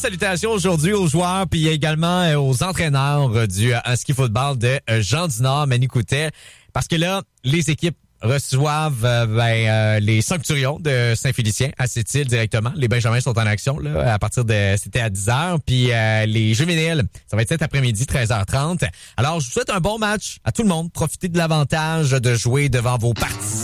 salutations aujourd'hui aux joueurs puis également aux entraîneurs du ski football de Jean du Nord, Manu Coutet. Parce que là, les équipes reçoivent les Sancturions de Saint-Félicien à Sept-Îles directement. Les Benjamins sont en action là à partir de c'était à 10h, puis les juvéniles, ça va être cet après-midi 13h30. Alors, je vous souhaite un bon match à tout le monde. Profitez de l'avantage de jouer devant vos partisans.